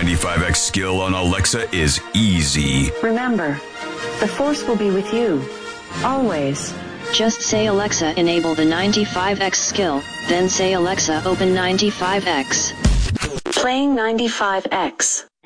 95X skill on Alexa is easy. Remember, the Force will be with you. Always. Just say Alexa enable the 95X skill, then say Alexa open 95X. Playing 95X.